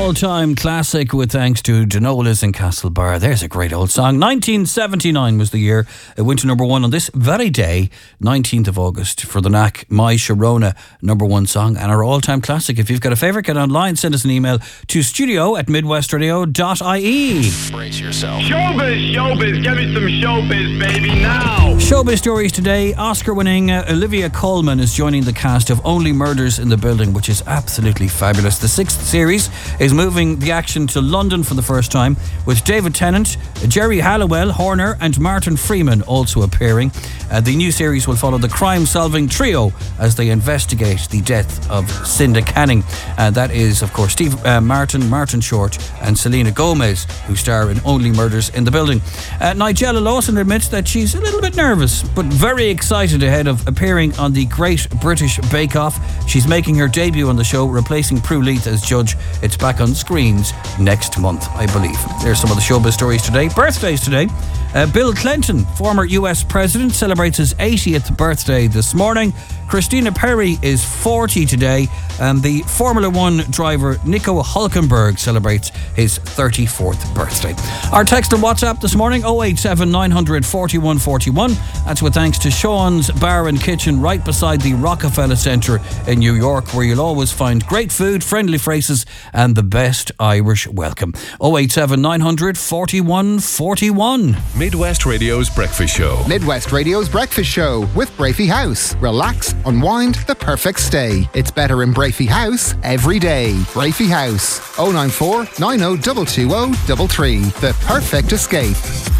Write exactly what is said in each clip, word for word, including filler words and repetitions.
all-time classic with thanks to Denola's in Castlebar. There's a great old song. nineteen seventy-nine was the year. It went to number one on this very day, nineteenth of August, for the Knack, My Sharona, number one song and our all-time classic. If you've got a favourite, get online, send us an email to studio at midwestradio dot I E. Brace yourself. Showbiz, showbiz, give me some showbiz, baby, now. Showbiz stories today. Oscar-winning uh, Olivia Colman is joining the cast of Only Murders in the Building, which is absolutely fabulous. The sixth series is moving the action to London for the first time, with David Tennant, Jerry Halliwell, Horner and Martin Freeman also appearing. Uh, the new series will follow the crime-solving trio as they investigate the death of Cinda Canning. Uh, that is, of course, Steve uh, Martin, Martin Short and Selena Gomez, who star in Only Murders in the Building. Uh, Nigella Lawson admits that she's a little bit nervous, but very excited ahead of appearing on the Great British Bake Off. She's making her debut on the show, replacing Prue Leith as judge. It's back on screens next month, I believe. There's some of the showbiz stories today. Birthdays today. Uh, Bill Clinton, former U S president, celebrates his eightieth birthday this morning. Christina Perry is forty today, and the Formula One driver Nico Hülkenberg celebrates his thirty-fourth birthday. Our text and WhatsApp this morning, oh eight seven nine hundred forty-one forty-one. That's with thanks to Sean's Bar and Kitchen right beside the Rockefeller Centre in New York, where you'll always find great food, friendly faces and the best Irish welcome. oh eight seven nine hundred forty-one forty-one. Midwest Radio's Breakfast Show. Midwest Radio's Breakfast Show with Brafey House. Relax, unwind, the perfect stay. It's better in Brafey House every day. Brafey House, oh nine four nine oh two two oh three three. The perfect escape.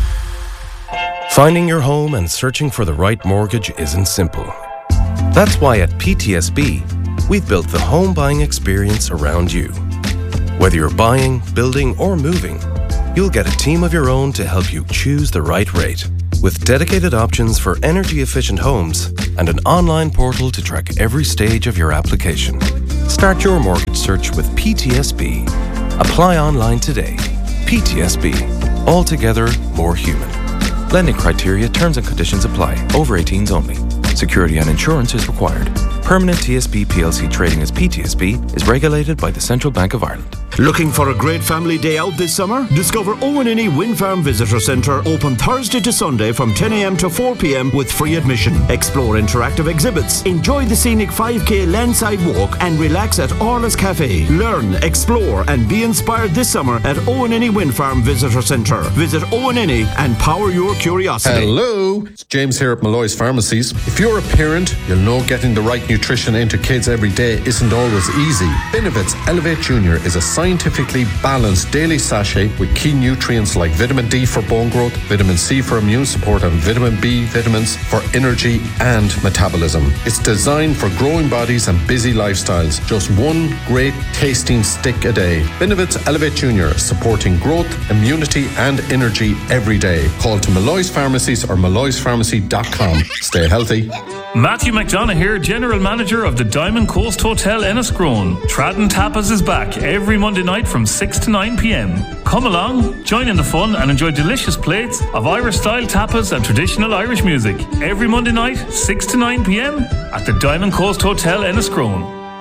Finding your home and searching for the right mortgage isn't simple. That's why at P T S B, we've built the home buying experience around you. Whether you're buying, building, or moving, you'll get a team of your own to help you choose the right rate. With dedicated options for energy-efficient homes and an online portal to track every stage of your application. Start your mortgage search with P T S B. Apply online today. P T S B. Altogether more human. Lending criteria, terms and conditions apply. Over eighteens only. Security and insurance is required. Permanent T S B P L C trading as P T S B is regulated by the Central Bank of Ireland. Looking for a great family day out this summer? Discover Owen Innie Wind Farm Visitor Centre, open Thursday to Sunday from ten a m to four p m with free admission. Explore interactive exhibits, enjoy the scenic five k landside walk and relax at Orla's Cafe. Learn, explore and be inspired this summer at Owen Innie Wind Farm Visitor Centre. Visit Owen Innie and power your curiosity. Hello, it's James here at Malloy's Pharmacies. If you're a parent, you'll know getting the right nutrition into kids every day isn't always easy. Benefits Elevate Junior is a scientifically balanced daily sachet with key nutrients like vitamin D for bone growth, vitamin C for immune support and vitamin B vitamins for energy and metabolism. It's designed for growing bodies and busy lifestyles. Just one great tasting stick a day. Benefits Elevate Junior, supporting growth, immunity and energy every day. Call to Malloy's Pharmacies or malloys pharmacy dot com. Stay healthy. Matthew McDonough here, General Manager of the Diamond Coast Hotel Enniscrone. Tradden Tapas is back every Monday night from six to nine p m. Come along, join in the fun and enjoy delicious plates of Irish-style tapas and traditional Irish music. Every Monday night, six to nine p m at the Diamond Coast Hotel Enniscrone.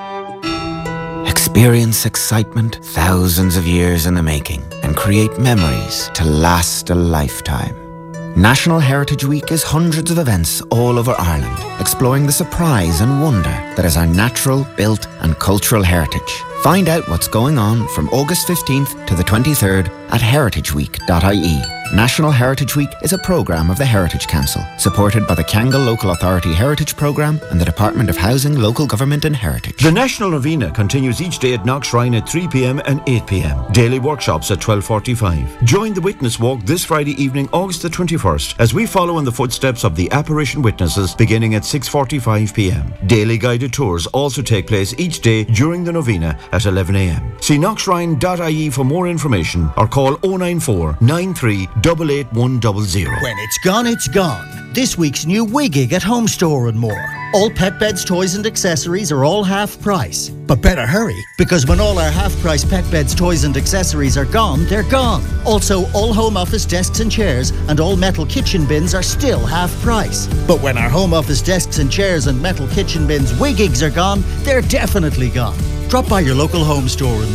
Experience excitement thousands of years in the making and create memories to last a lifetime. National Heritage Week is hundreds of events all over Ireland, exploring the surprise and wonder that is our natural, built and cultural heritage. Find out what's going on from August fifteenth to the twenty-third at heritage week dot I E. National Heritage Week is a programme of the Heritage Council, supported by the Kangol Local Authority Heritage Programme and the Department of Housing, Local Government and Heritage. The National Novena continues each day at Knock Shrine at three p m and eight p m. Daily workshops at twelve forty-five. Join the Witness Walk this Friday evening, August the twenty-first, as we follow in the footsteps of the apparition witnesses beginning at six forty-five p m. Daily guided tours also take place each day during the Novena at eleven a m. See knock shrine dot I E for more information or call oh nine four nine three eight eight one zero zero. When it's gone, it's gone. This week's new Wiggig at Home Store and more. All pet beds, toys and accessories are all half price. But better hurry, because when all our half price pet beds, toys and accessories are gone, they're gone. Also, all home office desks and chairs and all metal kitchen bins are still half price. But when our home office desks and chairs and metal kitchen bins Wiggigs are gone, they're definitely gone. Drop by your local Home Store and more.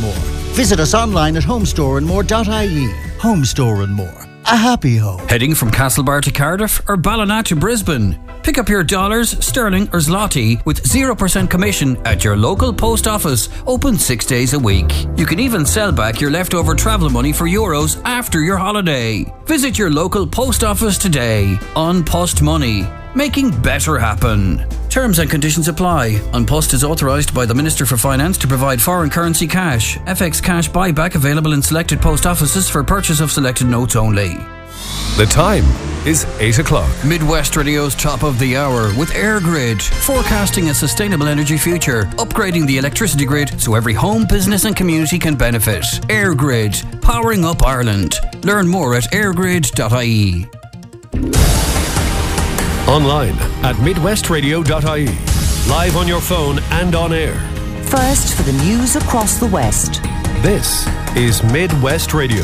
Visit us online at homestore and more dot I E. Home Store and More. A happy home. Heading from Castlebar to Cardiff or Ballina to Brisbane? Pick up your dollars, sterling or zloty with zero percent commission at your local post office, open six days a week. You can even sell back your leftover travel money for euros after your holiday. Visit your local post office today. An Post Money, making better happen. Terms and conditions apply. An Post is authorised by the Minister for Finance to provide foreign currency cash. F X cash buyback available in selected post offices for purchase of selected notes only. The time is eight o'clock. Midwest Radio's top of the hour with EirGrid, forecasting a sustainable energy future, upgrading the electricity grid so every home, business and community can benefit. EirGrid, powering up Ireland. Learn more at airgrid dot I E. Online at midwest radio dot I E. Live on your phone and on air. First for the news across the West. This is Midwest Radio.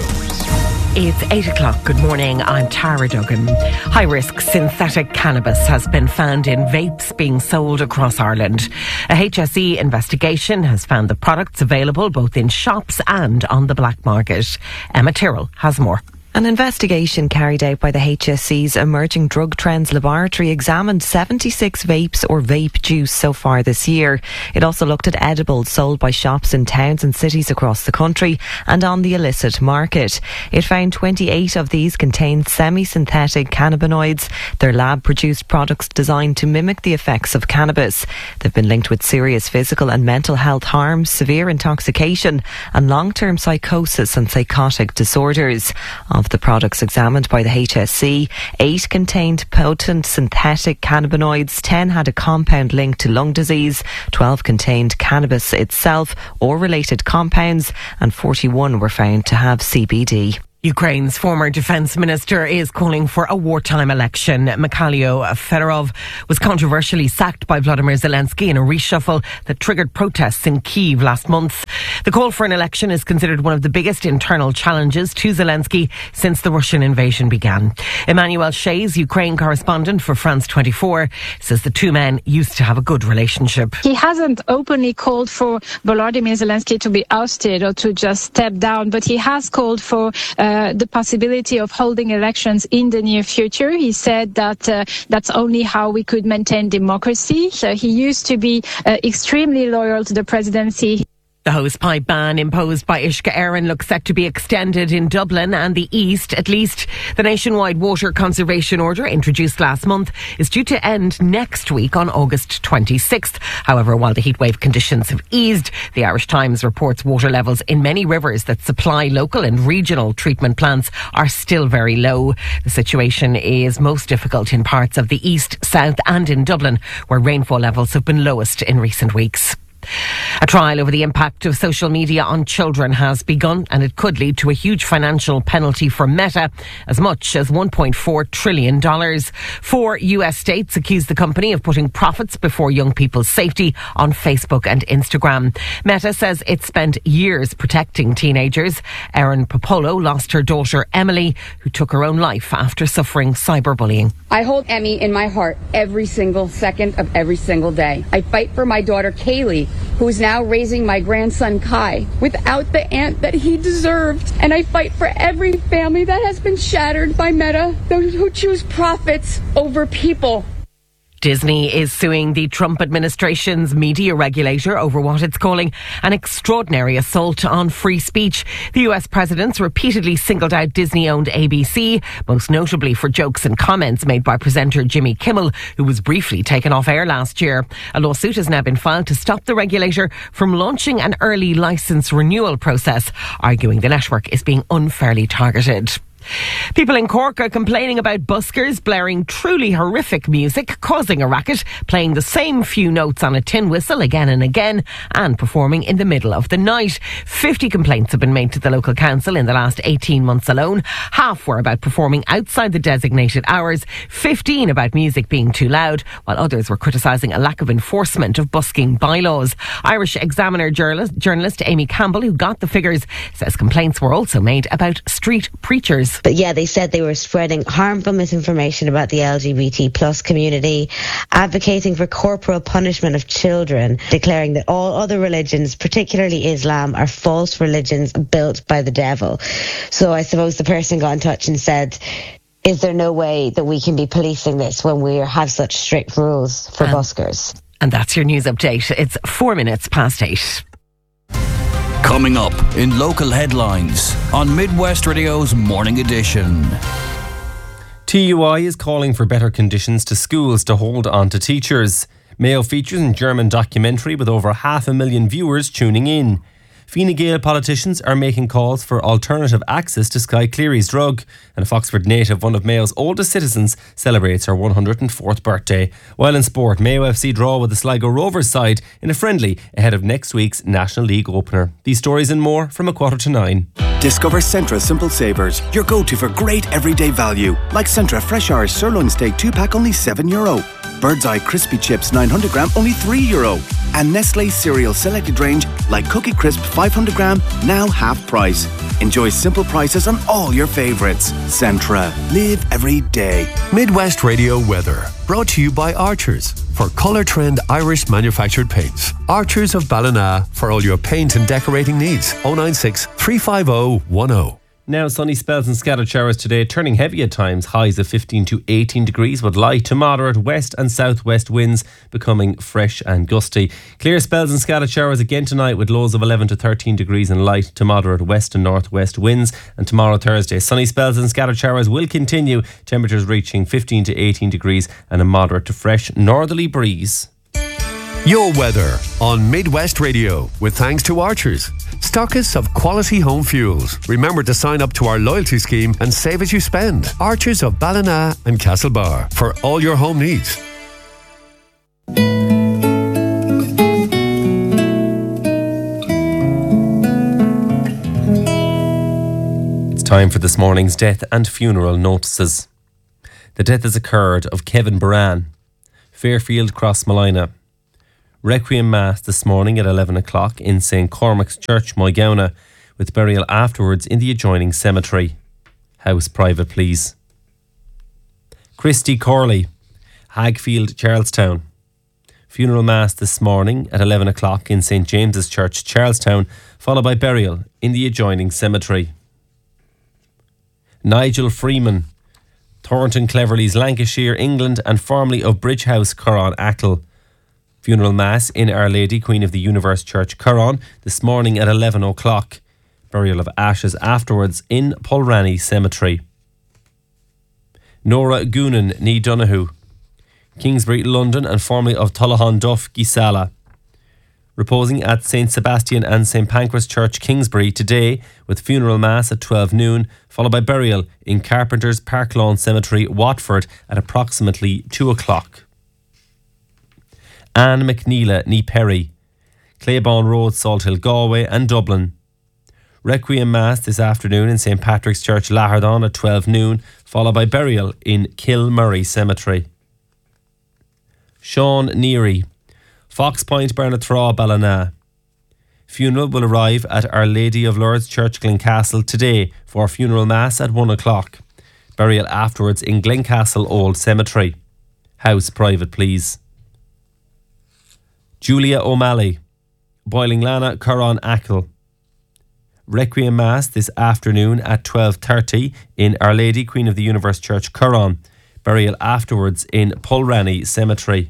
It's eight o'clock. Good morning. I'm Tara Duggan. High-risk synthetic cannabis has been found in vapes being sold across Ireland. A H S E investigation has found the products available both in shops and on the black market. Emma Tyrrell has more. An investigation carried out by the H S E's Emerging Drug Trends Laboratory examined seventy-six vapes or vape juice so far this year. It also looked at edibles sold by shops in towns and cities across the country and on the illicit market. It found twenty-eight of these contained semi-synthetic cannabinoids. They're lab-produced products designed to mimic the effects of cannabis. They've been linked with serious physical and mental health harm, severe intoxication and long-term psychosis and psychotic disorders. Of the products examined by the H S E, eight contained potent synthetic cannabinoids, ten had a compound linked to lung disease, twelve contained cannabis itself or related compounds, and forty-one were found to have C B D. Ukraine's former defence minister is calling for a wartime election. Mikhailo Fedorov was controversially sacked by Vladimir Zelensky in a reshuffle that triggered protests in Kyiv last month. The call for an election is considered one of the biggest internal challenges to Zelensky since the Russian invasion began. Emmanuel Shays, Ukraine correspondent for France twenty-four, says the two men used to have a good relationship. He hasn't openly called for Volodymyr Zelensky to be ousted or to just step down, but he has called for uh, Uh, the possibility of holding elections in the near future. He said that uh, that's only how we could maintain democracy. So he used to be uh, extremely loyal to the presidency. The hosepipe ban imposed by Uisce Éireann looks set to be extended in Dublin and the East. At least the nationwide water conservation order introduced last month is due to end next week on August twenty-sixth. However, while the heatwave conditions have eased, the Irish Times reports water levels in many rivers that supply local and regional treatment plants are still very low. The situation is most difficult in parts of the East, South and in Dublin, where rainfall levels have been lowest in recent weeks. A trial over the impact of social media on children has begun, and it could lead to a huge financial penalty for Meta, as much as one point four trillion dollars. Four U S states accuse the company of putting profits before young people's safety on Facebook and Instagram. Meta says it spent years protecting teenagers. Erin Popolo lost her daughter Emily, who took her own life after suffering cyberbullying. I hold Emmy in my heart every single second of every single day. I fight for my daughter Kaylee, who is now raising my grandson Kai without the aunt that he deserved. And I fight for every family that has been shattered by Meta, those who choose profits over people. Disney is suing the Trump administration's media regulator over what it's calling an extraordinary assault on free speech. The U S president's repeatedly singled out Disney-owned A B C, most notably for jokes and comments made by presenter Jimmy Kimmel, who was briefly taken off air last year. A lawsuit has now been filed to stop the regulator from launching an early license renewal process, arguing the network is being unfairly targeted. People in Cork are complaining about buskers blaring truly horrific music, causing a racket, playing the same few notes on a tin whistle again and again, and performing in the middle of the night. Fifty complaints have been made to the local council in the last eighteen months alone. Half were about performing outside the designated hours, fifteen about music being too loud, while others were criticising a lack of enforcement of busking bylaws. Irish Examiner journalist, journalist Amy Campbell, who got the figures, says complaints were also made about street preachers. News. But yeah, they said they were spreading harmful misinformation about the L G B T plus community, advocating for corporal punishment of children, declaring that all other religions, particularly Islam, are false religions built by the devil. So I suppose the person got in touch and said, is there no way that we can be policing this when we have such strict rules for and, buskers? And that's your news update. It's four minutes past eight. Coming up in local headlines on Midwest Radio's Morning Edition. T U I is calling for better conditions to schools to hold on to teachers. Mayo features a German documentary with over half a million viewers tuning in. Fine Gael politicians are making calls for alternative access to Sky Cleary's drug, and a Foxford native, one of Mayo's oldest citizens, celebrates her one hundred fourth birthday. While in sport, Mayo F C draw with the Sligo Rovers side in a friendly ahead of next week's National League opener. These stories and more from a quarter to nine. Discover Centra Simple Savers, your go-to for great everyday value. Like Centra Fresh Irish Sirloin Steak two pack only seven euro. Bird's Eye Crispy Chips nine hundred gram only three euro. And Nestle Cereal Selected Range like Cookie Crisp five hundred gram now half price. Enjoy simple prices on all your favourites. Centra. Live every day. Midwest Radio weather. Brought to you by Archers. For Colour Trend Irish manufactured paints. Archers of Ballina for all your paint and decorating needs. oh nine six, three five oh, one oh. Now sunny spells and scattered showers today, turning heavy at times, highs of fifteen to eighteen degrees, with light to moderate west and southwest winds becoming fresh and gusty. Clear spells and scattered showers again tonight, with lows of eleven to thirteen degrees and light to moderate west and northwest winds. And tomorrow Thursday, sunny spells and scattered showers will continue, temperatures reaching fifteen to eighteen degrees and a moderate to fresh northerly breeze. Your weather on Midwest Radio, with thanks to Archers, stockists of quality home fuels. Remember to sign up to our loyalty scheme and save as you spend. Archers of Ballina and Castlebar for all your home needs. It's time for this morning's death and funeral notices. The death has occurred of Kevin Buran, Fairfield, Crossmolina. Requiem Mass this morning at eleven o'clock in Saint Cormac's Church, Moygownagh, with burial afterwards in the adjoining cemetery. House private, please. Christy Corley, Hagfield, Charlestown. Funeral Mass this morning at eleven o'clock in Saint James's Church, Charlestown, followed by burial in the adjoining cemetery. Nigel Freeman, Thornton Cleverleys, Lancashire, England, and formerly of Bridgehouse, Curran, Achill. Funeral Mass in Our Lady, Queen of the Universe Church, Curran, this morning at eleven o'clock. Burial of ashes afterwards in Pulranny Cemetery. Nora Goonan, Nee Donoghue, Kingsbury, London, and formerly of Tullahan Duff, Gisala. Reposing at Saint Sebastian and Saint Pancras Church, Kingsbury, today, with funeral mass at twelve noon, followed by burial in Carpenter's Park Lawn Cemetery, Watford, at approximately two o'clock. Anne McNeela, Nee Perry, Claiborne Road, Salthill, Galway, and Dublin. Requiem Mass this afternoon in Saint Patrick's Church, Lahardon, at twelve noon, followed by burial in Kilmurray Cemetery. Sean Neary, Fox Point, Bernathraw, Ballina. Funeral will arrive at Our Lady of Lourdes Church, Glencastle, today for funeral mass at one o'clock. Burial afterwards in Glencastle Old Cemetery. House private, please. Julia O'Malley, Boilinglana, Curran, Achill. Requiem Mass this afternoon at twelve thirty in Our Lady, Queen of the Universe Church, Curran. Burial afterwards in Pulranny Cemetery.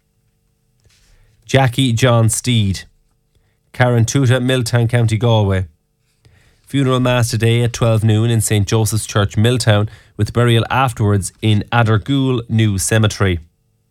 Jackie John Steed, Carantuta, Milltown, County Galway. Funeral Mass today at twelve noon in Saint Joseph's Church, Milltown, with burial afterwards in Adergool New Cemetery.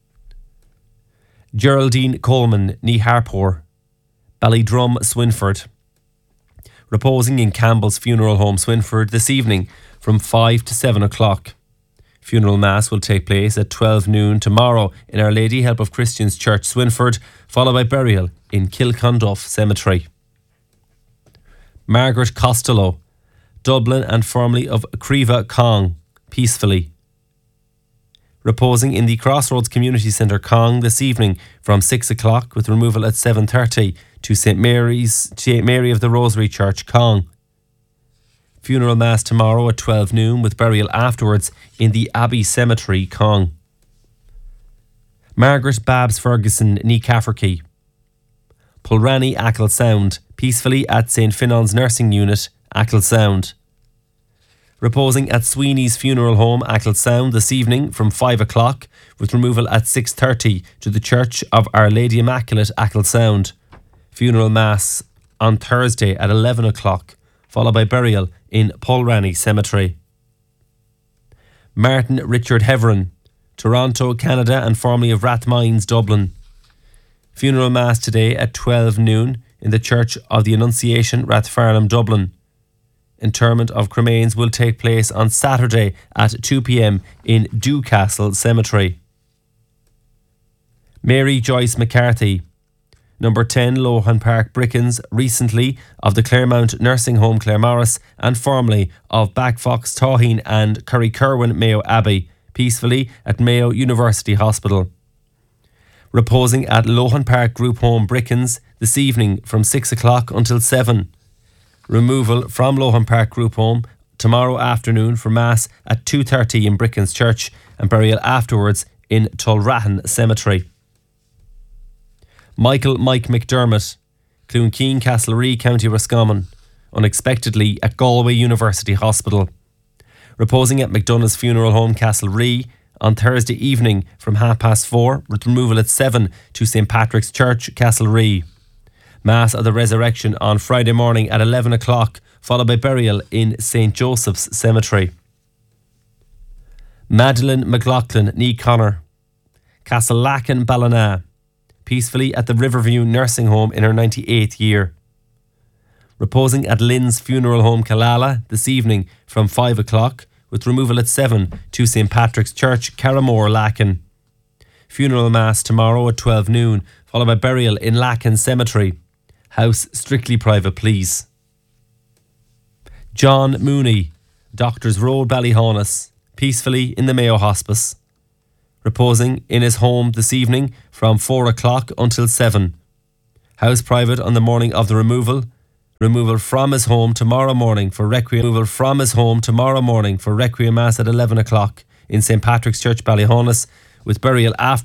Geraldine Coleman, Nee Harpore, Ballydrum, Swinford. Reposing in Campbell's Funeral Home, Swinford, this evening from five to seven o'clock. Funeral Mass will take place at twelve noon tomorrow in Our Lady Help of Christians Church, Swinford, followed by burial in Kilconduff Cemetery. Margaret Costello, Dublin, and formerly of Creva Cong, peacefully. Reposing in the Crossroads Community Centre, Cong, this evening from six o'clock, with removal at seven thirty to Saint Mary's, Saint Mary of the Rosary Church, Cong. Funeral Mass tomorrow at twelve noon with burial afterwards in the Abbey Cemetery, Cong. Margaret Babs Ferguson, ní Cafferkey. Pulrani, Achill Sound, peacefully at Saint Finon's Nursing Unit, Achill Sound. Reposing at Sweeney's Funeral Home, Achill Sound, this evening from five o'clock, with removal at six thirty to the Church of Our Lady Immaculate, Achill Sound. Funeral Mass on Thursday at eleven o'clock, followed by burial in Pulrani Cemetery. Martin Richard Heverin, Toronto, Canada, and formerly of Rathmines, Dublin. Funeral Mass today at twelve noon in the Church of the Annunciation, Rathfarnham, Dublin. Interment of cremains will take place on Saturday at two p.m. in Dewcastle Cemetery. Mary Joyce McCarthy, number ten Lohan Park, Brickens, recently of the Claremont Nursing Home Claremorris and formerly of Backfox, Taughin and Currykerwin Mayo Abbey, peacefully at Mayo University Hospital. Reposing at Lohan Park Group Home, Brickens, this evening from six o'clock until seven. Removal from Lohan Park Group Home tomorrow afternoon for Mass at two thirty in Brickens Church and burial afterwards in Tulrahan Cemetery. Michael Mike McDermott, Cloonkeen, Castlerea, County Roscommon, unexpectedly at Galway University Hospital. Reposing at McDonough's Funeral Home, Castlerea, on Thursday evening from half past four, with removal at seven to Saint Patrick's Church, Castlerea. Mass of the Resurrection on Friday morning at eleven o'clock, followed by burial in Saint Joseph's Cemetery. Madeleine McLaughlin, ní Connor, Castlelachen, Ballina, peacefully at the Riverview Nursing Home in her ninety-eighth year. Reposing at Lynn's Funeral Home, Killala, this evening from five o'clock, with removal at seven to Saint Patrick's Church, Carramore, Lacken. Funeral Mass tomorrow at twelve noon, followed by burial in Lacken Cemetery. House strictly private, please. John Mooney, Doctors Road, Ballyhaunis, peacefully in the Mayo Hospice. Reposing in his home this evening from four o'clock until seven. House private on the morning of the removal. Removal from his home tomorrow morning for Requiem. Removal from his home tomorrow morning for Requiem Mass at eleven o'clock in Saint Patrick's Church, Ballyhaunis, with burial after